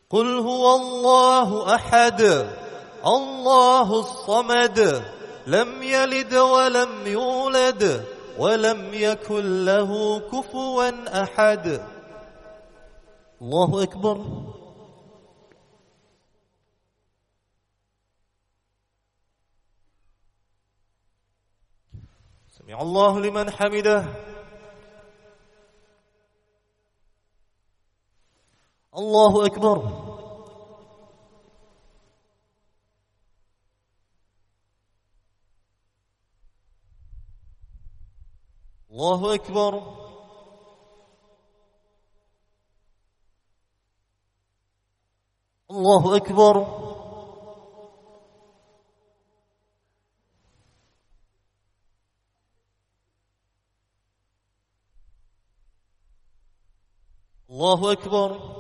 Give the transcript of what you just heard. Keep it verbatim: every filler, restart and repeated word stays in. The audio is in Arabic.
قل هو الله أحد الله الصمد لم يلد ولم يولد ولم يكن له كفوا أحد. الله أكبر. سمع الله لمن حمده. الله أكبر. الله أكبر. الله أكبر. الله أكبر.